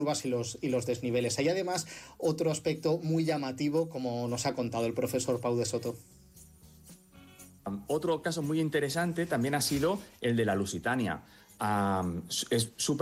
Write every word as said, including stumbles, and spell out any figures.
y los, y los desniveles. Hay además otro aspecto muy llamativo, como nos ha contado el profesor Pau de Soto. Otro caso muy interesante también ha sido el de la Lusitania. Um, es súper